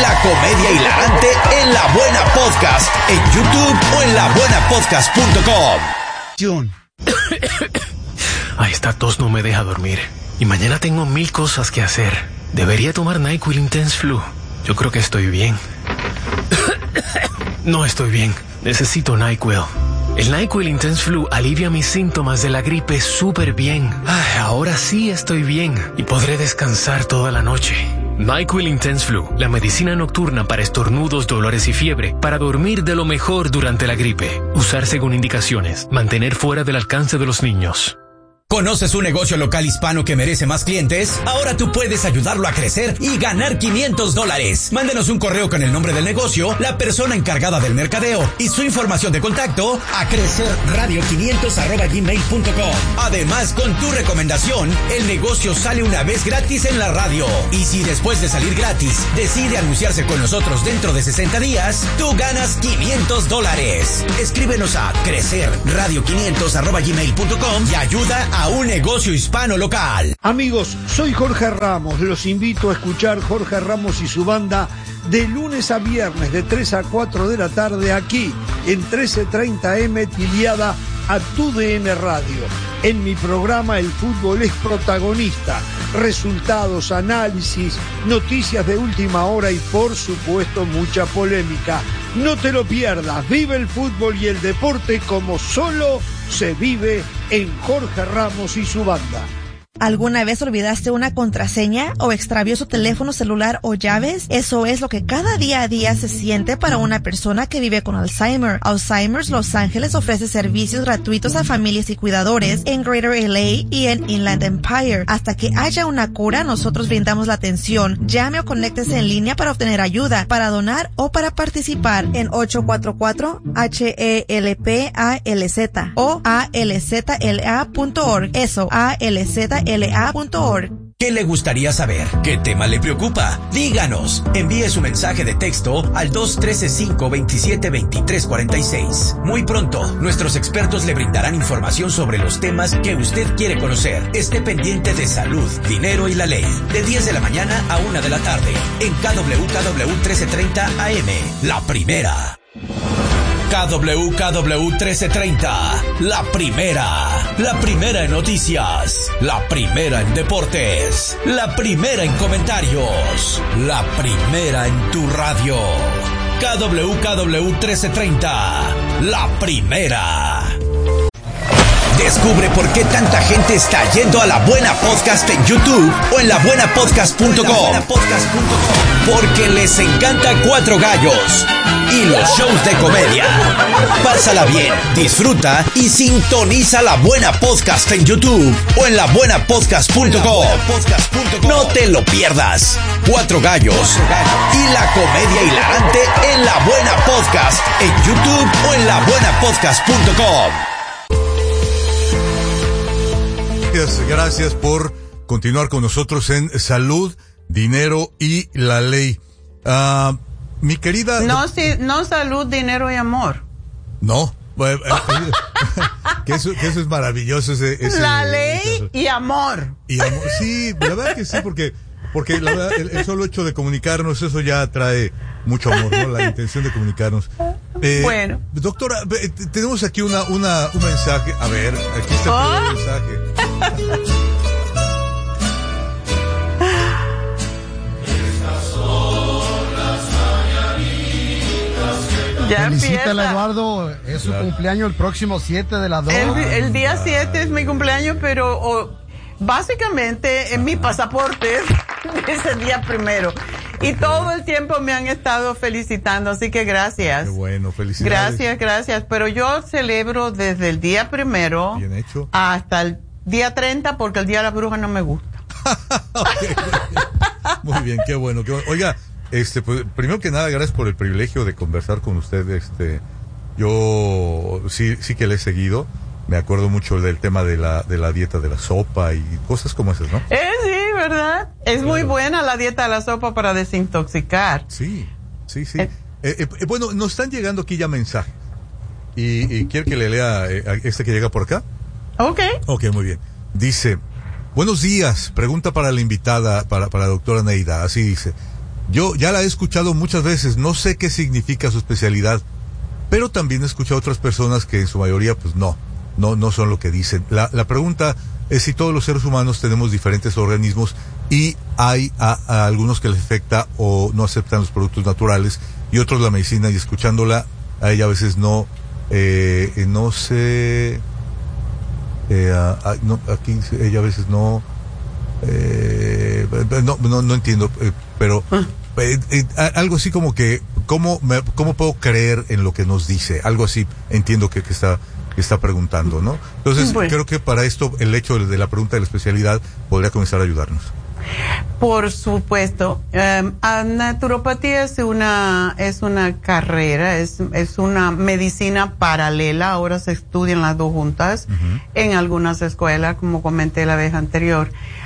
la comedia hilarante en La Buena Podcast, en YouTube o en labuenapodcast.com. Ay, esta tos no me deja dormir. Y mañana tengo 1000 cosas que hacer. Debería tomar NyQuil Intense Flu. Yo creo que estoy bien. No estoy bien. Necesito NyQuil. El NyQuil Intense Flu alivia mis síntomas de la gripe súper bien. Ay, ahora sí estoy bien y podré descansar toda la noche. NyQuil Intense Flu, la medicina nocturna para estornudos, dolores y fiebre, para dormir de lo mejor durante la gripe. Usar según indicaciones. Mantener fuera del alcance de los niños. ¿Conoces un negocio local hispano que merece más clientes? Ahora tú puedes ayudarlo a crecer y ganar $500. Mándenos un correo con el nombre del negocio, la persona encargada del mercadeo y su información de contacto a crecerradio500@gmail.com. Además, con tu recomendación, el negocio sale una vez gratis en la radio. Y si después de salir gratis decide anunciarse con nosotros dentro de 60 días, tú ganas $500. Escríbenos a crecerradio500@gmail.com y ayuda a un negocio hispano local. Amigos, soy Jorge Ramos. Los invito a escuchar Jorge Ramos y su banda de lunes a viernes de 3 a 4 de la tarde aquí en 1330M Tiliada a TUDN Radio. En mi programa el fútbol es protagonista. Resultados, análisis, noticias de última hora y por supuesto mucha polémica. No te lo pierdas. Vive el fútbol y el deporte como solo se vive en Jorge Ramos y su banda. ¿Alguna vez olvidaste una contraseña o extravió su teléfono celular o llaves? Eso es lo que cada día a día se siente para una persona que vive con Alzheimer. Alzheimer's Los Ángeles ofrece servicios gratuitos a familias y cuidadores en Greater LA y en Inland Empire. Hasta que haya una cura, nosotros brindamos la atención. Llame o conéctese en línea para obtener ayuda, para donar o para participar en 844-HELPALZ o alzla.org. Eso, alzla.org. ¿Qué le gustaría saber? ¿Qué tema le preocupa? Díganos. Envíe su mensaje de texto al 213-527-2346. Muy pronto, nuestros expertos le brindarán información sobre los temas que usted quiere conocer. Esté pendiente de salud, dinero y la ley. De 10 de la mañana a 1 de la tarde. En KWKW 1330 AM. La primera. KWKW 1330, la primera en noticias, la primera en deportes, la primera en comentarios, la primera en tu radio. KWKW 1330, la primera. Descubre por qué tanta gente está yendo a La Buena Podcast en YouTube o en labuenapodcast.com. Porque les encanta Cuatro Gallos y los shows de comedia. Pásala bien, disfruta y sintoniza La Buena Podcast en YouTube o en labuenapodcast.com. No te lo pierdas. Cuatro Gallos y la comedia hilarante en La Buena Podcast en YouTube o en labuenapodcast.com. Gracias por continuar con nosotros en Salud, Dinero y la Ley. Mi querida... No salud, dinero y amor. No. que eso es maravilloso. La ley y amor. Y amor. Sí, la verdad que sí, porque la verdad, el solo hecho de comunicarnos, eso ya trae mucho amor, ¿no? La intención de comunicarnos. Bueno. Doctora, tenemos aquí un mensaje. A ver, aquí está el mensaje. Felicítale, Eduardo, es su cumpleaños el próximo 7 de la 2. El día 7 es mi cumpleaños, pero básicamente en mi pasaporte es el día 1. Y todo el tiempo me han estado felicitando, así que gracias. Qué bueno, felicidades. Gracias. Pero yo celebro desde el día 1 Bien hecho. Hasta el día 30 porque el día de la bruja no me gusta. Muy bien, qué bueno. Oiga, pues, primero que nada, gracias por el privilegio de conversar con usted. Yo sí que le he seguido. Me acuerdo mucho del tema de la dieta de la sopa y cosas como esas, ¿no? Sí, ¿verdad? Es muy buena la dieta de la sopa para desintoxicar. Sí. Bueno, nos están llegando aquí ya mensajes. Y quiero que le lea que llega por acá. Ok, muy bien. Dice, buenos días, pregunta para la invitada, para la doctora Neida, así dice. Yo ya la he escuchado muchas veces, no sé qué significa su especialidad, pero también he escuchado a otras personas que en su mayoría pues no son lo que dicen. La pregunta es si todos los seres humanos tenemos diferentes organismos y hay a algunos que les afecta o no aceptan los productos naturales y otros la medicina, y escuchándola a ella a veces no sé, aquí ella a veces no entiendo, pero algo así como que ¿cómo puedo creer en lo que nos dice? Algo así entiendo que está preguntando, ¿no? Entonces, creo que para esto el hecho de la pregunta de la especialidad podría comenzar a ayudarnos. Por supuesto. Naturopatía es una carrera, es una medicina paralela. Ahora se estudian las dos juntas en algunas escuelas, como comenté la vez anterior.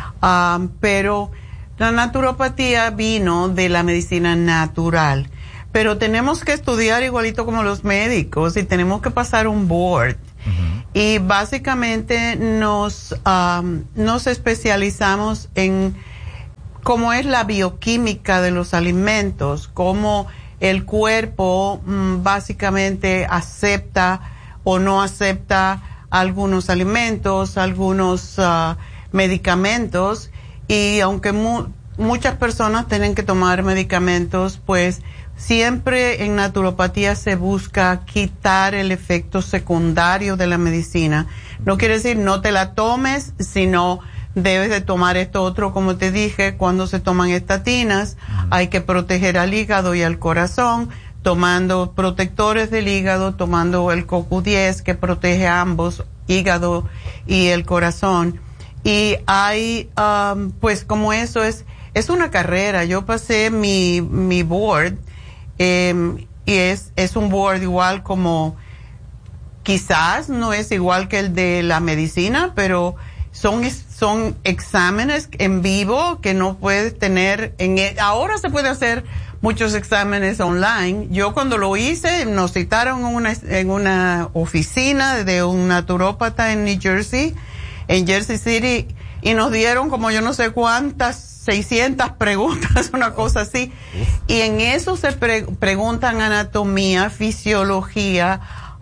Pero la naturopatía vino de la medicina natural. Pero tenemos que estudiar igualito como los médicos y tenemos que pasar un board. Y básicamente nos especializamos en cómo es la bioquímica de los alimentos, cómo el cuerpo básicamente acepta o no acepta algunos alimentos, algunos medicamentos. Y aunque muchas personas tienen que tomar medicamentos, pues siempre en naturopatía se busca quitar el efecto secundario de la medicina. No quiere decir no te la tomes, sino debes de tomar esto otro, como te dije, cuando se toman estatinas, hay que proteger al hígado y al corazón, tomando protectores del hígado, tomando el CoQ10 que protege a ambos, hígado y el corazón. Y hay, pues como eso es una carrera. Yo pasé mi board, y es un board igual como, quizás no es igual que el de la medicina, pero son exámenes en vivo que no puedes tener ahora se puede hacer muchos exámenes online. Yo cuando lo hice, nos citaron en una oficina de un naturópata en New Jersey, en Jersey City, y nos dieron como yo no sé cuántas 600 preguntas, una cosa así. Y en eso se preguntan anatomía, fisiología,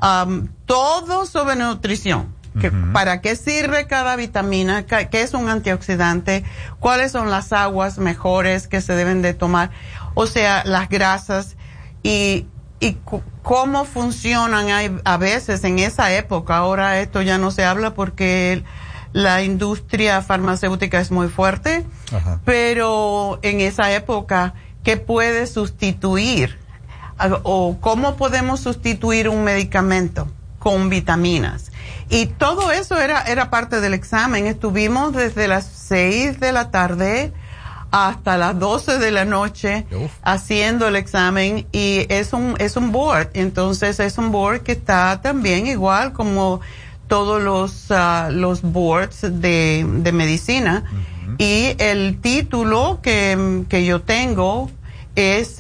todo sobre nutrición. ¿Para qué sirve cada vitamina? ¿Qué es un antioxidante? ¿Cuáles son las aguas mejores que se deben de tomar? O sea, las grasas y cómo funcionan a veces en esa época. Ahora esto ya no se habla porque la industria farmacéutica es muy fuerte, pero en esa época, ¿qué puede sustituir? ¿O cómo podemos sustituir un medicamento con vitaminas? Y todo eso era parte del examen. Estuvimos desde las 6 de la tarde hasta las 12 de la noche haciendo el examen, y es un board. Entonces es un board que está también igual como todos los boards de medicina. Y el título que yo tengo es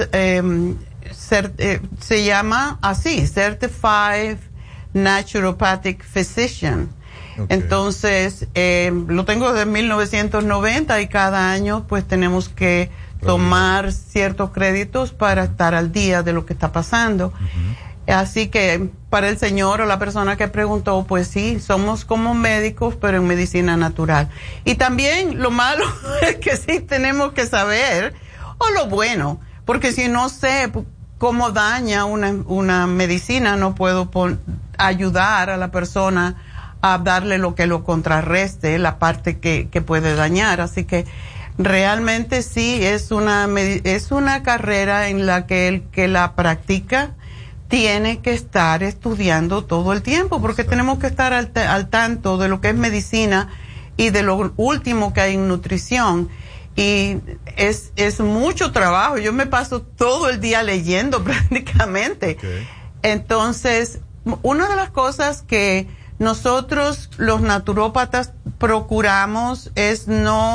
se llama así, Certified Naturopathic Physician. Entonces lo tengo desde 1990 y cada año pues tenemos que tomar ciertos créditos para estar al día de lo que está pasando. Así que para el señor o la persona que preguntó, pues sí, somos como médicos, pero en medicina natural. Y también lo malo es que sí tenemos que saber, o lo bueno, porque si no sé cómo daña una medicina, no puedo ayudar a la persona a darle lo que lo contrarreste, la parte que puede dañar. Así que realmente sí es una carrera en la que el que la practica tiene que estar estudiando todo el tiempo, porque tenemos que estar al tanto de lo que es medicina y de lo último que hay en nutrición. Y es mucho trabajo. Yo me paso todo el día leyendo prácticamente. Entonces, una de las cosas que nosotros los naturópatas procuramos es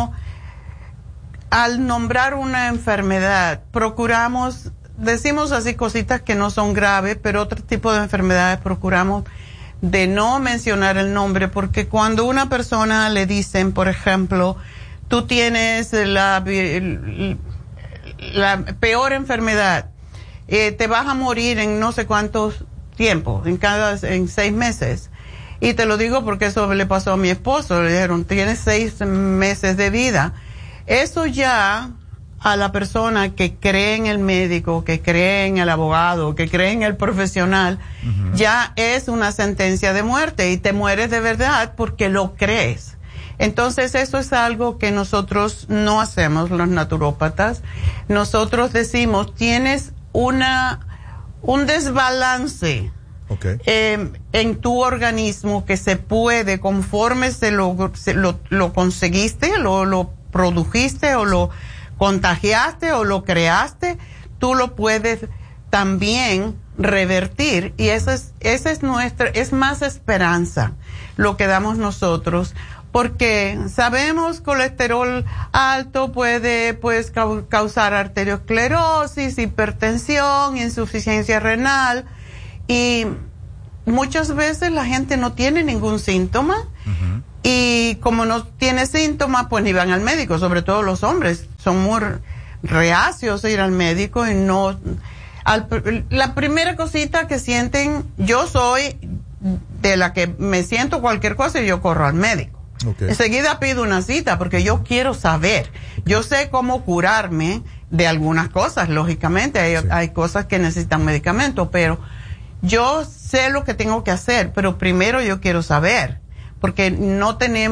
al nombrar una enfermedad, decimos así cositas que no son graves, pero otro tipo de enfermedades procuramos de no mencionar el nombre, porque cuando una persona le dicen, por ejemplo, tú tienes la peor enfermedad. Te vas a morir en no sé cuántos tiempos, en 6 meses. Y te lo digo porque eso le pasó a mi esposo. Le dijeron, tienes 6 meses de vida. Eso ya a la persona que cree en el médico, que cree en el abogado, que cree en el profesional, ya es una sentencia de muerte y te mueres de verdad porque lo crees. Entonces eso es algo que nosotros no hacemos, los naturópatas. Nosotros decimos, tienes un desbalance en tu organismo que se puede, conforme lo conseguiste, lo produjiste o lo contagiaste o lo creaste, tú lo puedes también revertir, y esa es más esperanza lo que damos nosotros, porque sabemos colesterol alto puede causar arteriosclerosis, hipertensión, insuficiencia renal, y muchas veces la gente no tiene ningún síntoma. Y como no tiene síntomas, pues ni van al médico, sobre todo los hombres. Son muy reacios a ir al médico y no... la primera cosita que sienten, yo soy de la que me siento cualquier cosa y yo corro al médico. Enseguida pido una cita porque yo quiero saber. Yo sé cómo curarme de algunas cosas, lógicamente. Hay cosas que necesitan medicamento, pero yo sé lo que tengo que hacer, pero primero yo quiero saber. Porque no tenemos